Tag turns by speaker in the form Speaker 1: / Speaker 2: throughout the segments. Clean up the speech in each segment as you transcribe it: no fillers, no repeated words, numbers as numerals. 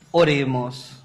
Speaker 1: Oremos.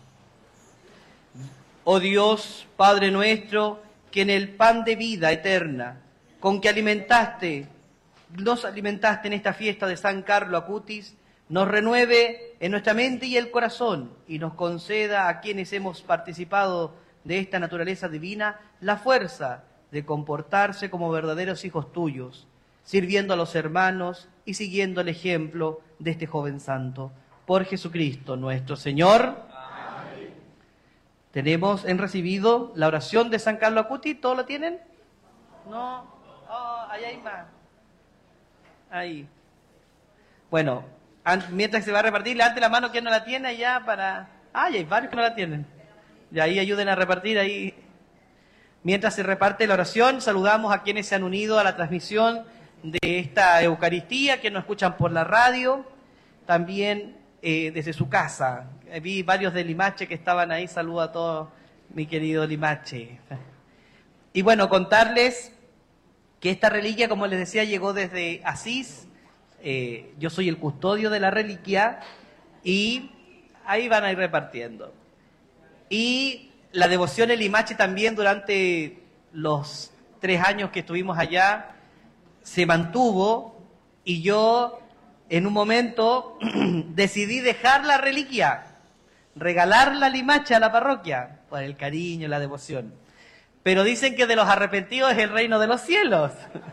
Speaker 1: Oh Dios, Padre nuestro, que en el pan de vida eterna, con que nos alimentaste en esta fiesta de San Carlo Acutis, nos renueve en nuestra mente y el corazón y nos conceda a quienes hemos participado de esta naturaleza divina la fuerza de comportarse como verdaderos hijos tuyos, sirviendo a los hermanos y siguiendo el ejemplo de este joven santo. Por Jesucristo nuestro Señor. Amén. Han recibido la oración de San Carlo Acutis. ¿Todos lo tienen? No. Oh, ahí hay más. Ahí. Bueno, mientras se va a repartir, levante la mano quien no la tiene allá para... hay varios que no la tienen. Y ahí ayuden a repartir ahí. Mientras se reparte la oración, saludamos a quienes se han unido a la transmisión de esta Eucaristía, que nos escuchan por la radio, también desde su casa. Vi varios de Limache que estaban ahí. Saludo a todos, mi querido Limache. Y bueno, contarles que esta reliquia, como les decía, llegó desde Asís. Yo soy el custodio de la reliquia y ahí van a ir repartiendo. Y la devoción en Limache también durante los 3 años que estuvimos allá se mantuvo, y yo en un momento decidí dejar la reliquia, regalar la Limache a la parroquia, por el cariño y la devoción. Pero dicen que de los arrepentidos es el reino de los cielos.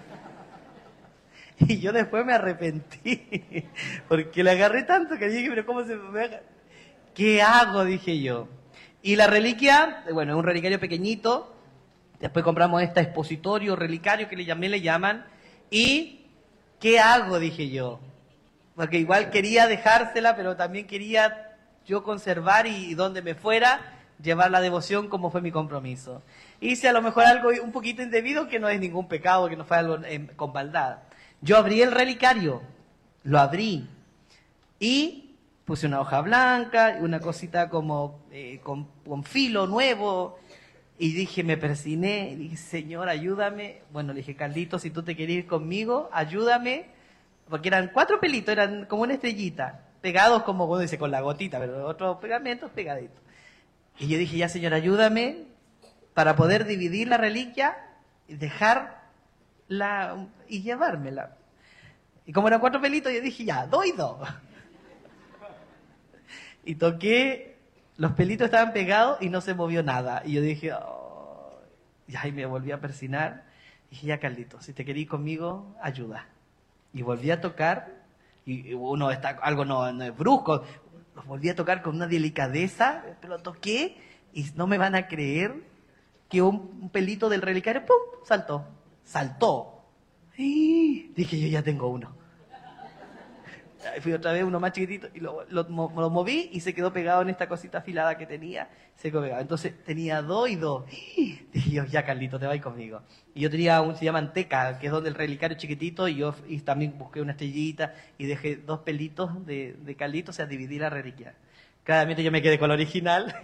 Speaker 1: Y yo después me arrepentí, porque le agarré tanto que dije, pero ¿cómo se me agarra? ¿Qué hago? Dije yo. Y la reliquia, bueno, es un relicario pequeñito. Después compramos este expositorio, relicario, que le llaman. ¿Y qué hago? Dije yo. Porque igual quería dejársela, pero también quería yo conservar y donde me fuera, llevar la devoción como fue mi compromiso. Hice a lo mejor algo un poquito indebido, que no es ningún pecado, que no fue algo con maldad. Yo abrí el relicario, lo abrí y puse una hoja blanca, una cosita como con filo nuevo, y dije, me persigné, y dije, Señor, ayúdame. Bueno, le dije, Carlito, si tú te quieres ir conmigo, ayúdame, porque eran 4 pelitos, eran como una estrellita, pegados como uno dice, con la gotita, pero otros pegamentos pegaditos. Y yo dije, ya Señor, ayúdame para poder dividir la reliquia y dejarla y llevármela. Y como eran 4 pelitos, yo dije, ya, 2 y 2. Y toqué, los pelitos estaban pegados y no se movió nada. Y yo dije, oh. Y ahí me volví a persignar. Y dije, ya Carlito, si te querís conmigo, ayuda. Y volví a tocar, y uno está, algo no es brusco, los volví a tocar con una delicadeza, pero lo toqué y no me van a creer que un pelito del relicario, ¡pum!, saltó. Y dije, yo ya tengo uno. Fui otra vez uno más chiquitito y lo moví y se quedó pegado en esta cosita afilada que tenía, se quedó pegado. Entonces tenía 2 y 2. Dije yo, ya Carlito, te vas conmigo. Y yo tenía se llama Anteca, que es donde el relicario chiquitito, y también busqué una estrellita y dejé 2 pelitos de Carlito, o sea, dividí la reliquia. Claramente yo me quedé con la original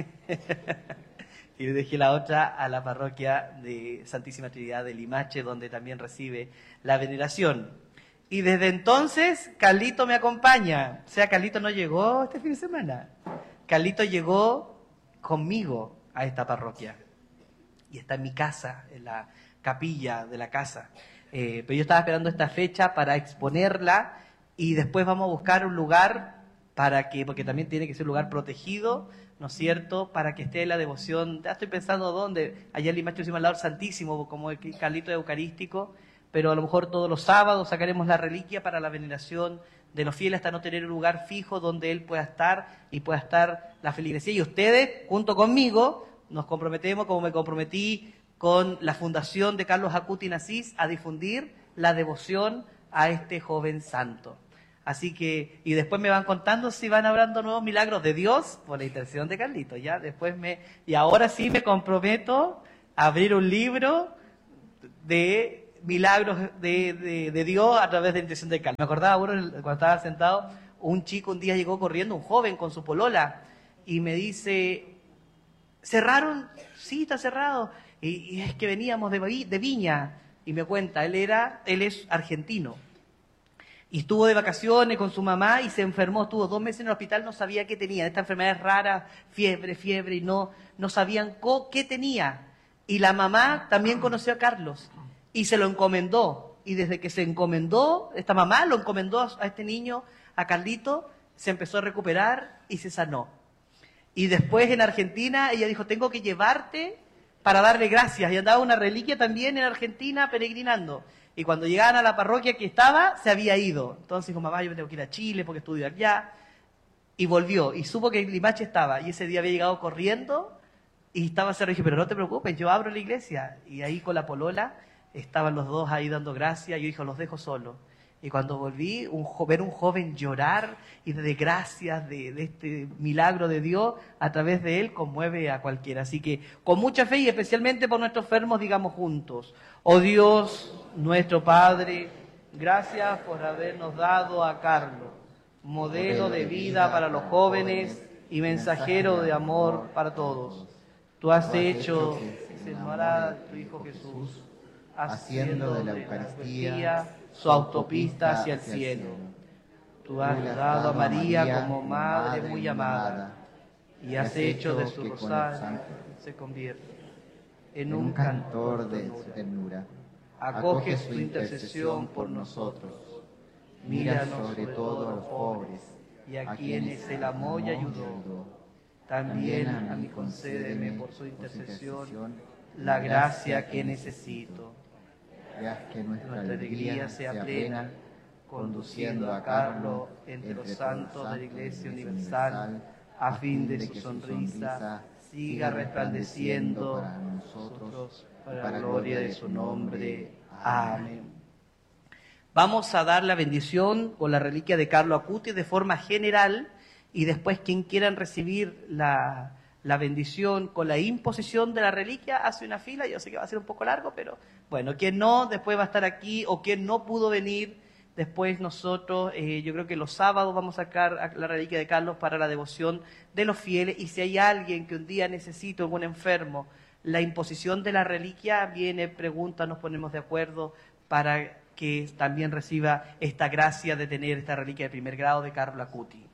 Speaker 1: y le dejé la otra a la parroquia de Santísima Trinidad de Limache, donde también recibe la veneración. Y desde entonces, Carlito me acompaña. O sea, Carlito no llegó este fin de semana. Carlito llegó conmigo a esta parroquia. Y está en mi casa, en la capilla de la casa. Pero yo estaba esperando esta fecha para exponerla y después vamos a buscar un lugar porque también tiene que ser un lugar protegido, ¿no es cierto?, para que esté la devoción. Ya estoy pensando dónde. Allá en Limache se llama el Lado Santísimo, como el Carlito eucarístico. Pero a lo mejor todos los sábados sacaremos la reliquia para la veneración de los fieles, hasta no tener un lugar fijo donde él pueda estar y pueda estar la feligresía. Y ustedes, junto conmigo, nos comprometemos, como me comprometí con la Fundación de Carlos Acutis Asís, a difundir la devoción a este joven santo. Así que, y después me van contando si van hablando nuevos milagros de Dios por la intercesión de Carlito. Ya después y ahora sí me comprometo a abrir un libro de milagros de Dios a través de la intercesión de Carlos. Me acordaba, bueno, cuando estaba sentado, un chico un día llegó corriendo, un joven con su polola, y me dice, ¿cerraron? Sí, está cerrado. Y es que veníamos de Viña. Y me cuenta, él es argentino. Y estuvo de vacaciones con su mamá y se enfermó, estuvo 2 meses en el hospital, no sabía qué tenía. Esta enfermedad es rara, fiebre, y no sabían qué tenía. Y la mamá también conoció a Carlos y se lo encomendó. Y desde que se encomendó, esta mamá lo encomendó a este niño, a Carlito, se empezó a recuperar y se sanó. Y después en Argentina ella dijo, tengo que llevarte para darle gracias. Y andaba una reliquia también en Argentina peregrinando. Y cuando llegaban a la parroquia que estaba, se había ido. Entonces dijo, mamá, yo me tengo que ir a Chile porque estudio allá. Y volvió. Y supo que Limache estaba. Y ese día había llegado corriendo y estaba cerrado. Y dije, pero no te preocupes, yo abro la iglesia. Y ahí con la polola estaban los dos ahí dando gracias. Y yo dije, los dejo solos. Y cuando volví, ver un joven llorar y de gracias de este milagro de Dios a través de él conmueve a cualquiera. Así que con mucha fe y especialmente por nuestros enfermos, digamos juntos: oh Dios, nuestro Padre, gracias por habernos dado a Carlos, modelo de vida para los jóvenes y mensajero de amor para todos. Tú has hecho que se enamorara de tu Hijo Jesús, haciendo de la Eucaristía su autopista hacia el cielo. Tú has dado a María como madre muy amada y has hecho de su rosario se convierte en un cantor de ternura. Acoge su intercesión por nosotros. Míranos sobre todo a los pobres y a quienes Él amó y ayudó. También a mí concédeme por su intercesión la gracia que necesito. Haz que nuestra alegría sea plena, conduciendo a Carlos entre los santos de la Iglesia Universal, a fin de su sonrisa siga resplandeciendo para nosotros, para la gloria de su nombre. Amén. Vamos a dar la bendición con la reliquia de Carlo Acutis de forma general, y después quien quieran recibir la bendición con la imposición de la reliquia hace una fila. Yo sé que va a ser un poco largo, pero bueno, quien no, después va a estar aquí, o quien no pudo venir, después nosotros, yo creo que los sábados vamos a sacar la reliquia de Carlos para la devoción de los fieles, y si hay alguien que un día necesite, algún enfermo, la imposición de la reliquia, viene, pregunta, nos ponemos de acuerdo para que también reciba esta gracia de tener esta reliquia de primer grado de Carlo Acutis.